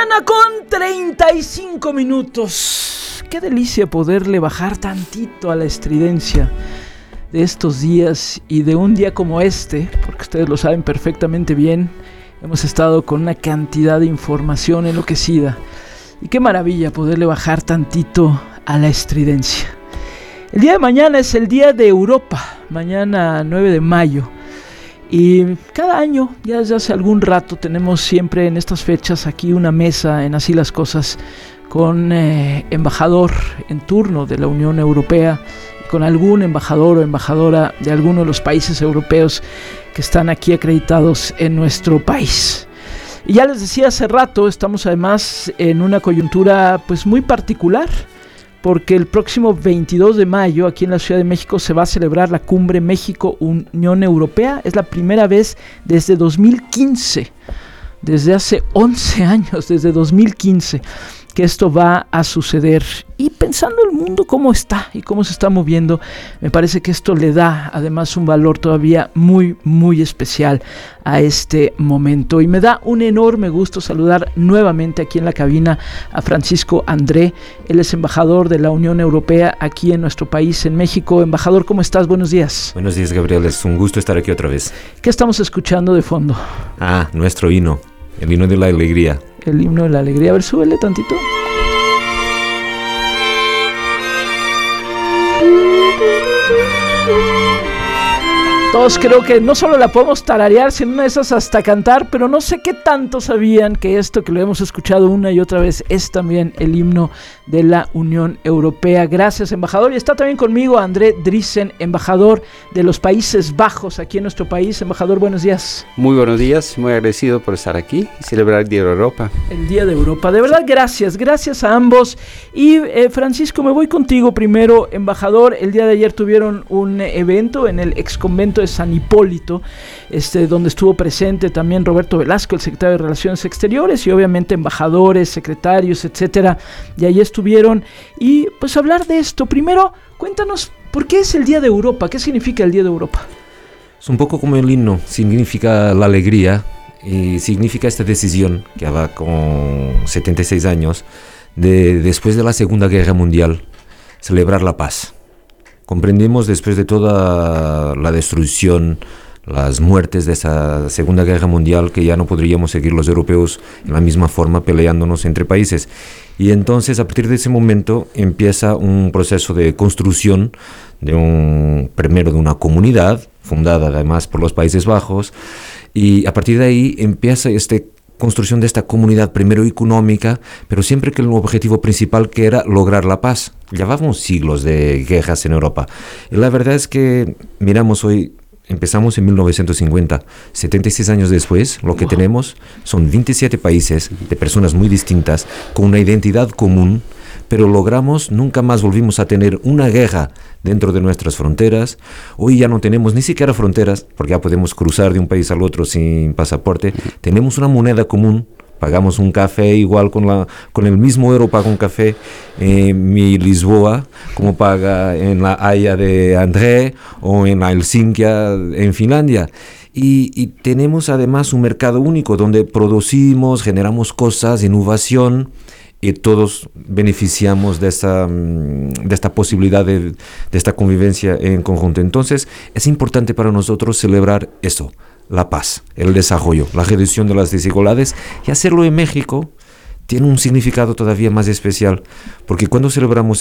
mañana con 35 minutos. Qué delicia poderle bajar tantito a la estridencia de estos días y de un día como este, porque ustedes lo saben perfectamente bien. Hemos estado con una cantidad de información enloquecida. Y qué maravilla poderle bajar tantito a la estridencia. El día de mañana es el Día de Europa, mañana 9 de mayo. Y cada año, ya desde hace algún rato, tenemos siempre en estas fechas aquí una mesa en Así las Cosas con embajador en turno de la Unión Europea, con algún embajador o embajadora de alguno de los países europeos que están aquí acreditados en nuestro país. Y ya les decía hace rato, estamos además en una coyuntura pues muy particular, porque el próximo 22 de mayo aquí en la Ciudad de México se va a celebrar la Cumbre México-Unión Europea. Es la primera vez desde 2015, desde hace 11 años, desde 2015, que esto va a suceder. Y pensando el mundo cómo está y cómo se está moviendo, me parece que esto le da además un valor todavía muy, muy especial a este momento. Y me da un enorme gusto saludar nuevamente aquí en la cabina a Francisco André. Él es embajador de la Unión Europea aquí en nuestro país, en México. Embajador, ¿cómo estás? Buenos días. Buenos días, Gabriel. Es un gusto estar aquí otra vez. ¿Qué estamos escuchando de fondo? Nuestro himno. El himno de la alegría. El himno de la alegría. A ver, súbele tantito. Todos creo que no solo la podemos tararear, sino una de esas hasta cantar, pero no sé qué tanto sabían que esto que lo hemos escuchado una y otra vez es también el himno de la Unión Europea. Gracias, embajador. Y está también conmigo André Driessen, embajador de los Países Bajos aquí en nuestro país. Embajador, buenos días. Muy buenos días, muy agradecido por estar aquí y celebrar el Día de Europa. El Día de Europa. De verdad, gracias a ambos. Y Francisco, me voy contigo primero, embajador. El día de ayer tuvieron un evento en el exconvento de San Hipólito, donde estuvo presente también Roberto Velasco, el secretario de Relaciones Exteriores, y obviamente embajadores, secretarios, etcétera, y ahí estuvieron. Y pues hablar de esto, primero cuéntanos por qué es el Día de Europa, qué significa el Día de Europa. Es un poco como el himno, significa la alegría y significa esta decisión que va con 76 años después de la Segunda Guerra Mundial, celebrar la paz. Comprendimos después de toda la destrucción, las muertes de esa Segunda Guerra Mundial, que ya no podríamos seguir los europeos en la misma forma peleándonos entre países. Y entonces, a partir de ese momento, empieza un proceso de construcción primero de una comunidad, fundada además por los Países Bajos, y a partir de ahí empieza construcción de esta comunidad, primero económica, pero siempre con el objetivo principal que era lograr la paz. Llevábamos siglos de guerras en Europa. Y la verdad es que, miramos hoy, empezamos en 1950, 76 años después, lo que tenemos son 27 países de personas muy distintas, con una identidad común, pero nunca más volvimos a tener una guerra dentro de nuestras fronteras. Hoy ya no tenemos ni siquiera fronteras, porque ya podemos cruzar de un país al otro sin pasaporte. Tenemos una moneda común, pagamos un café igual con el mismo euro pago un café en mi Lisboa, como paga en la Haya de André o en la Helsinkia en Finlandia. Y tenemos además un mercado único donde producimos, generamos cosas, innovación, y todos beneficiamos de esta posibilidad de esta convivencia en conjunto. Entonces es importante para nosotros celebrar eso, la paz, el desarrollo, la reducción de las desigualdades, y hacerlo en México tiene un significado todavía más especial, porque cuando celebramos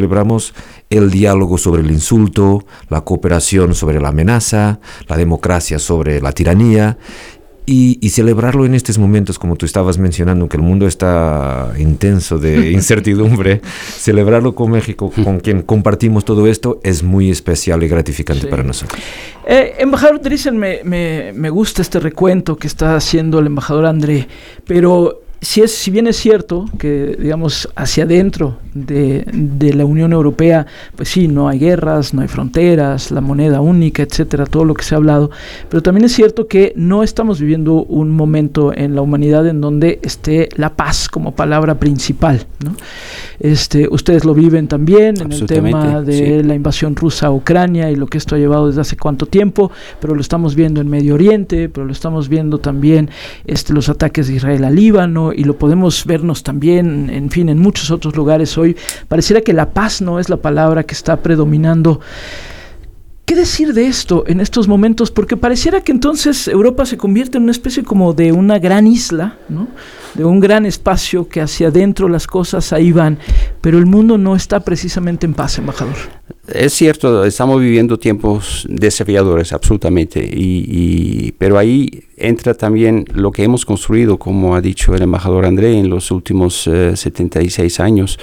el diálogo sobre el insulto, la cooperación sobre la amenaza, la democracia sobre la tiranía. Y celebrarlo en estos momentos, como tú estabas mencionando, que el mundo está intenso de incertidumbre, celebrarlo con México, con quien compartimos todo esto, es muy especial y gratificante para nosotros. Embajador Driessen, me gusta este recuento que está haciendo el embajador André, pero si bien es cierto que, digamos, hacia adentro de la Unión Europea, pues sí, no hay guerras, no hay fronteras, la moneda única, etcétera, todo lo que se ha hablado, pero también es cierto que no estamos viviendo un momento en la humanidad en donde esté la paz como palabra principal, ¿no? Ustedes lo viven también en el tema de la invasión rusa a Ucrania y lo que esto ha llevado desde hace cuánto tiempo, pero lo estamos viendo en Medio Oriente, pero lo estamos viendo también los ataques de Israel al Líbano, y lo podemos vernos también, en fin, en muchos otros lugares hoy. Pareciera que la paz no es la palabra que está predominando. ¿Qué decir de esto en estos momentos? Porque pareciera que entonces Europa se convierte en una especie como de una gran isla, ¿no? De un gran espacio que hacia adentro las cosas ahí van, pero el mundo no está precisamente en paz, embajador. Es cierto, estamos viviendo tiempos desafiadores, absolutamente, pero ahí entra también lo que hemos construido, como ha dicho el embajador André, en los últimos 76 años.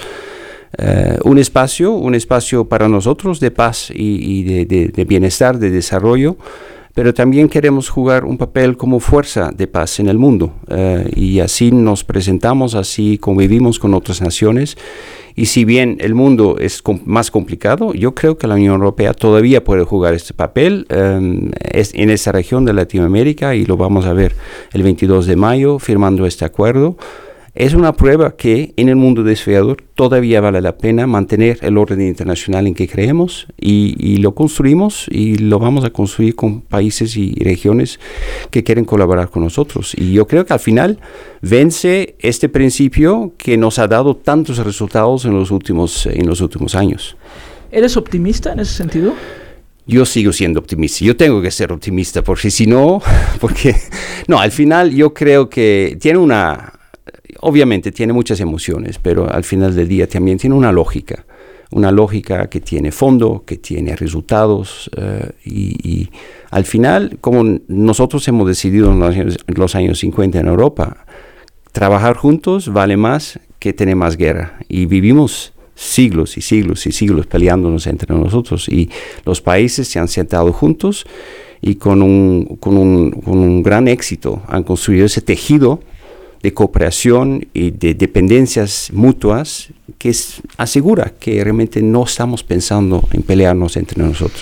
Un espacio para nosotros de paz y de bienestar, de desarrollo, pero también queremos jugar un papel como fuerza de paz en el mundo, y así nos presentamos, así convivimos con otras naciones. Y si bien el mundo es más complicado, yo creo que la Unión Europea todavía puede jugar este papel en esta región de Latinoamérica, y lo vamos a ver el 22 de mayo firmando este acuerdo. Es una prueba que en el mundo desafiador todavía vale la pena mantener el orden internacional en que creemos, y lo construimos y lo vamos a construir con países y regiones que quieren colaborar con nosotros. Y yo creo que al final vence este principio que nos ha dado tantos resultados en los últimos años. ¿Eres optimista en ese sentido? Yo sigo siendo optimista. Yo tengo que ser optimista, porque si no, al final yo creo que obviamente tiene muchas emociones, pero al final del día también tiene una lógica que tiene fondo, que tiene resultados, y al final, como nosotros hemos decidido en los años 50 en Europa, trabajar juntos vale más que tener más guerra, y vivimos siglos y siglos y siglos peleándonos entre nosotros, y los países se han sentado juntos y con un gran éxito han construido ese tejido de cooperación y de dependencias mutuas que asegura que realmente no estamos pensando en pelearnos entre nosotros.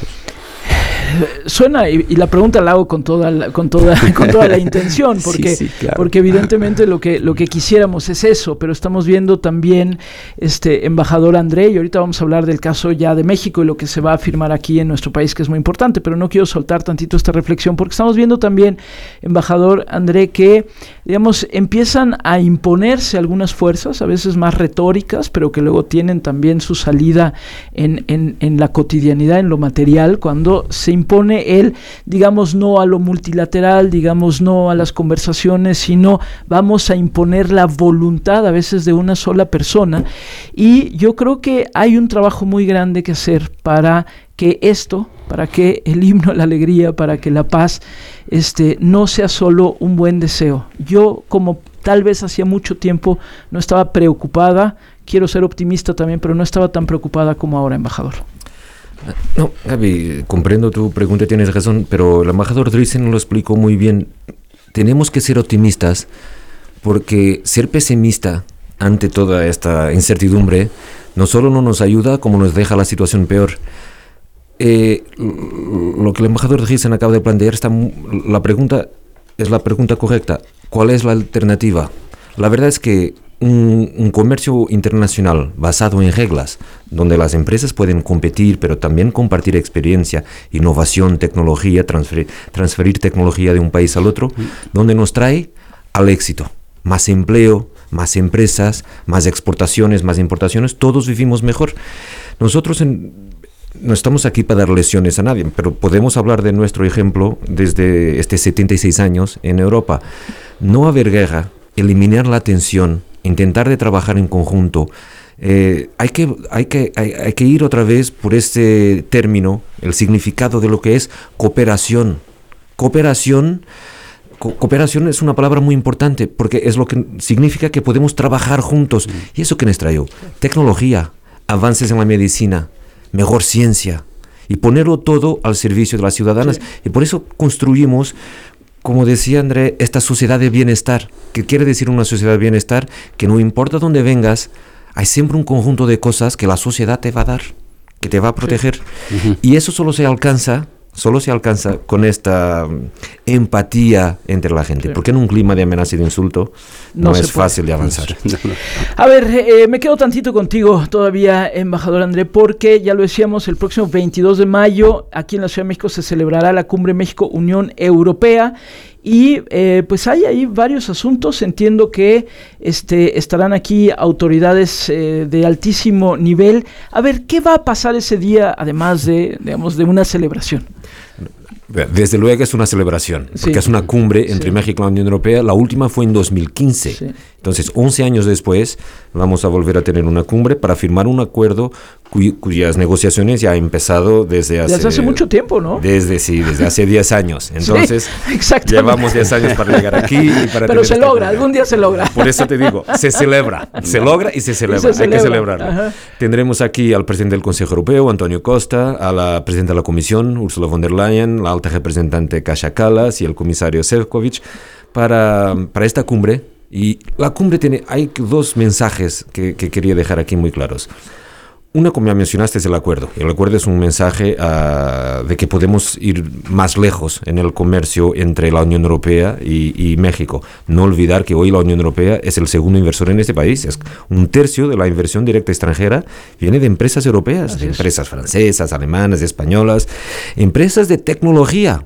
Suena, y la pregunta la hago con toda la intención, porque, sí, claro. Porque evidentemente lo que quisiéramos es eso, pero estamos viendo también, embajador André, y ahorita vamos a hablar del caso ya de México y lo que se va a firmar aquí en nuestro país, que es muy importante, pero no quiero soltar tantito esta reflexión, porque estamos viendo también, embajador André, que, digamos, empiezan a imponerse algunas fuerzas, a veces más retóricas, pero que luego tienen también su salida en la cotidianidad, en lo material, cuando se impone el, digamos, no a lo multilateral, digamos, no a las conversaciones, sino vamos a imponer la voluntad a veces de una sola persona. Y yo creo que hay un trabajo muy grande que hacer para que el himno a la alegría, para que la paz no sea solo un buen deseo. Yo, como tal vez hacía mucho tiempo no estaba preocupada, quiero ser optimista también, pero no estaba tan preocupada como ahora, embajador. No, Gaby, comprendo tu pregunta, tienes razón, pero el embajador Driessen lo explicó muy bien. Tenemos que ser optimistas, porque ser pesimista ante toda esta incertidumbre no solo no nos ayuda, como nos deja la situación peor. Lo que el embajador Driessen acaba de plantear, la pregunta es la pregunta correcta. ¿Cuál es la alternativa? La verdad es que un comercio internacional basado en reglas, donde las empresas pueden competir, pero también compartir experiencia, innovación, tecnología, transferir tecnología de un país al otro, donde nos trae al éxito. Más empleo, más empresas, más exportaciones, más importaciones, todos vivimos mejor. Nosotros no estamos aquí para dar lecciones a nadie, pero podemos hablar de nuestro ejemplo desde 76 años en Europa. No haber guerra, eliminar la tensión, intentar de trabajar en conjunto. Hay que ir otra vez por este término, el significado de lo que es cooperación. Cooperación es una palabra muy importante, porque es lo que significa que podemos trabajar juntos. ¿Y eso qué nos trae? Tecnología, avances en la medicina, mejor ciencia, y ponerlo todo al servicio de las ciudadanas. Sí. Y por eso construimos, como decía André, esta sociedad de bienestar. ¿Qué quiere decir una sociedad de bienestar? Que no importa dónde vengas, hay siempre un conjunto de cosas que la sociedad te va a dar, que te va a proteger. Sí. Y eso solo se alcanza con esta empatía entre la gente, porque en un clima de amenaza y de insulto no es fácil de avanzar. A ver, me quedo tantito contigo todavía, embajador André, porque ya lo decíamos, el próximo 22 de mayo aquí en la Ciudad de México se celebrará la Cumbre México-Unión Europea. Y pues hay ahí varios asuntos. Entiendo que estarán aquí autoridades de altísimo nivel. A ver, ¿qué va a pasar ese día, además de, digamos, de una celebración? Desde luego es una celebración, porque es una cumbre entre México y la Unión Europea. La última fue en 2015. Sí. Entonces, 11 años después, vamos a volver a tener una cumbre para firmar un acuerdo cuyas negociaciones ya han empezado desde hace mucho tiempo, ¿no? Desde hace 10 años. Entonces, llevamos 10 años para llegar aquí. Y para Pero se logra, algún día se logra. Por eso te digo, se celebra, se logra y se celebra. Hay que celebrarlo. Ajá. Tendremos aquí al presidente del Consejo Europeo, Antonio Costa, a la presidenta de la Comisión, Ursula von der Leyen, la alta representante Kaja Kallas y el comisario Šefčovič para esta cumbre. Y la cumbre hay dos mensajes que quería dejar aquí muy claros. Una, como ya mencionaste, es el acuerdo. El acuerdo es un mensaje de que podemos ir más lejos en el comercio entre la Unión Europea y México. No olvidar que hoy la Unión Europea es el segundo inversor en este país. Es un tercio de la inversión directa extranjera viene de empresas europeas, de empresas francesas, alemanas, españolas, empresas de tecnología.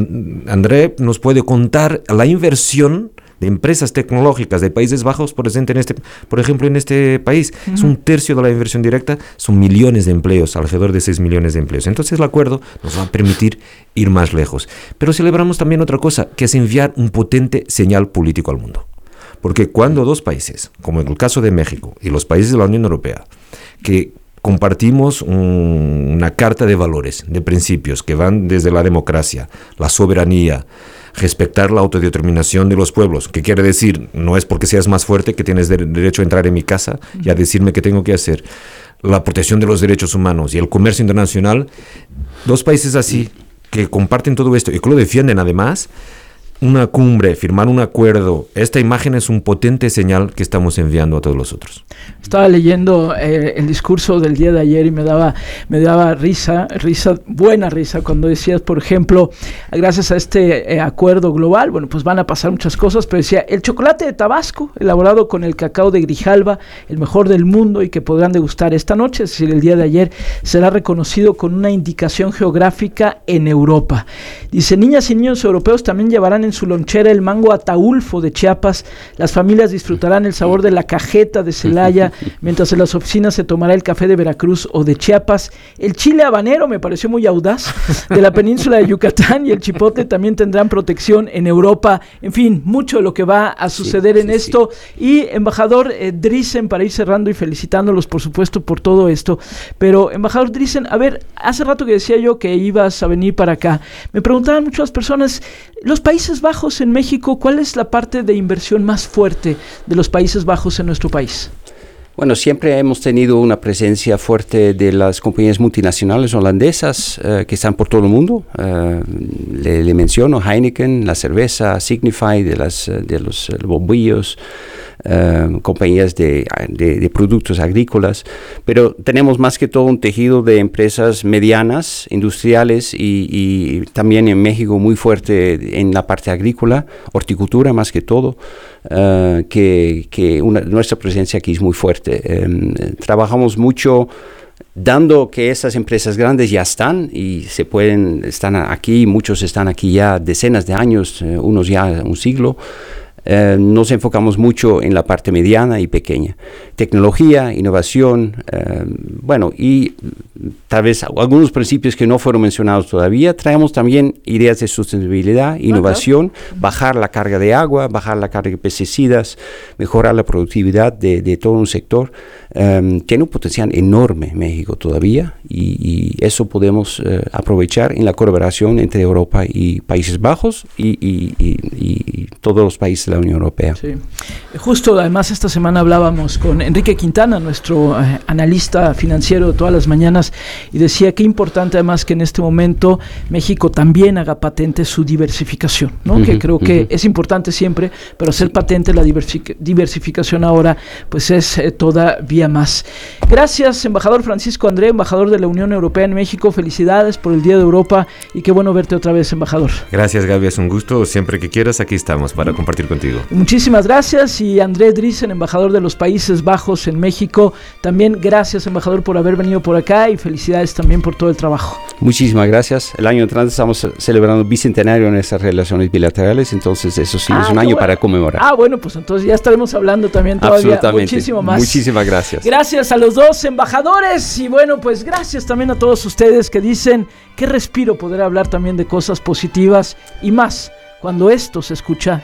André nos puede contar la inversión de empresas tecnológicas de Países Bajos presentes por ejemplo, en este país. Uh-huh. Es un tercio de la inversión directa, son millones de empleos, alrededor de 6 millones de empleos. Entonces el acuerdo nos va a permitir ir más lejos. Pero celebramos también otra cosa, que es enviar un potente señal político al mundo. Porque cuando dos países, como en el caso de México y los países de la Unión Europea, que compartimos una carta de valores, de principios que van desde la democracia, la soberanía, respetar la autodeterminación de los pueblos, que quiere decir, no es porque seas más fuerte que tienes derecho a entrar en mi casa y a decirme qué tengo que hacer, la protección de los derechos humanos y el comercio internacional, dos países así que comparten todo esto y que lo defienden además, una cumbre, firmar un acuerdo, esta imagen es un potente señal que estamos enviando a todos los otros. Estaba leyendo el discurso del día de ayer y me daba risa, buena risa, cuando decías, por ejemplo, gracias a este acuerdo global, bueno, pues van a pasar muchas cosas, pero decía, el chocolate de Tabasco, elaborado con el cacao de Grijalba, el mejor del mundo y que podrán degustar esta noche, es decir, el día de ayer, será reconocido con una indicación geográfica en Europa. Dice, niñas y niños europeos también llevarán en su lonchera el mango ataulfo de Chiapas, las familias disfrutarán el sabor de la cajeta de Celaya, mientras en las oficinas se tomará el café de Veracruz o de Chiapas, el chile habanero me pareció muy audaz, de la península de Yucatán y el chipotle también tendrán protección en Europa, en fin, mucho de lo que va a suceder en esto, y embajador Driessen, para ir cerrando y felicitándolos por supuesto por todo esto, pero embajador Driessen, a ver, hace rato que decía yo que ibas a venir para acá, me preguntaban muchas personas, los Países Bajos en México, ¿cuál es la parte de inversión más fuerte de los Países Bajos en nuestro país? Bueno, siempre hemos tenido una presencia fuerte de las compañías multinacionales holandesas que están por todo el mundo. Le menciono Heineken, la cerveza, Signify, de los bombillos, compañías de productos agrícolas, pero tenemos más que todo un tejido de empresas medianas, industriales y también en México muy fuerte en la parte agrícola, horticultura más que todo, nuestra presencia aquí es muy fuerte. Trabajamos mucho dando que esas empresas grandes ya están están aquí, muchos están aquí ya decenas de años, unos ya un siglo. Nos enfocamos mucho en la parte mediana y pequeña. Tecnología, innovación, y tal vez algunos principios que no fueron mencionados todavía. Traemos también ideas de sostenibilidad, innovación, bajar la carga de agua, bajar la carga de pesticidas, mejorar la productividad de todo un sector. Tiene un potencial enorme México todavía y eso podemos aprovechar en la colaboración entre Europa y Países Bajos y todos los países de la Unión Europea. Sí. Justo, además, esta semana hablábamos con Enrique Quintana, nuestro analista financiero de todas las mañanas, y decía que importante además que en este momento México también haga patente su diversificación, ¿no? Que creo que es importante siempre, pero hacer patente la diversificación ahora pues es todavía más. Gracias, embajador Francisco André, embajador de la Unión Europea en México. Felicidades por el Día de Europa y qué bueno verte otra vez, embajador. Gracias, Gaby, es un gusto. Siempre que quieras, aquí estamos para compartir contigo. Muchísimas gracias. Y André Driessen, embajador de los Países Bajos en México, también gracias, embajador, por haber venido por acá y felicidades también por todo el trabajo. Muchísimas gracias. El año entrante estamos celebrando bicentenario en estas relaciones bilaterales, entonces eso sí es un año para conmemorar. Bueno, pues entonces ya estaremos hablando también todavía muchísimo más. Muchísimas gracias. Gracias a los dos embajadores y bueno, pues gracias también a todos ustedes que dicen qué respiro poder hablar también de cosas positivas y más cuando esto se escucha